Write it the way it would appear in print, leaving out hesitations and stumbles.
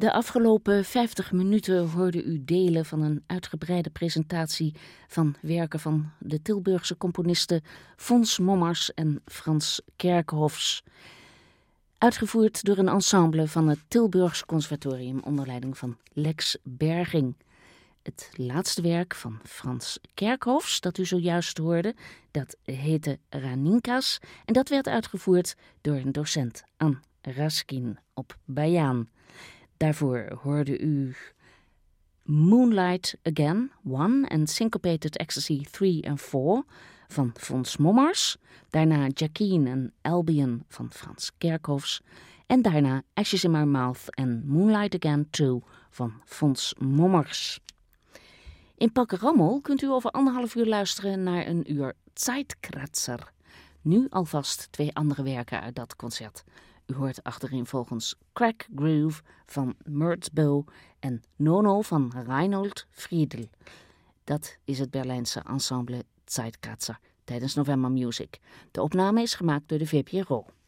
De afgelopen 50 minuten hoorde u delen van een uitgebreide presentatie van werken van de Tilburgse componisten Fons Mommers en Frans Kerkhoffs. Uitgevoerd door een ensemble van het Tilburgs Conservatorium onder leiding van Lex Berging. Het laatste werk van Frans Kerkhoffs, dat u zojuist hoorde, dat heette Raninkas en dat werd uitgevoerd door een docent Ann Raskin op Bajaan. Daarvoor hoorde u Moonlight Again 1 en Syncopated Ecstasy 3 en 4 van Fons Mommers. Daarna Jacqueline en Albion van Frans Kerkhoffs. En daarna Ashes in My Mouth en Moonlight Again 2 van Fons Mommers. In Pakkenrammel kunt u over 1,5 uur luisteren naar een uur Zeitkratzer. Nu alvast 2 andere werken uit dat concert. U hoort achtereenvolgens Crack Groove van Merzbow en Nono van Reinhold Friedl. Dat is het Berlijnse ensemble Zeitkratzer tijdens November Music. De opname is gemaakt door de VPRO.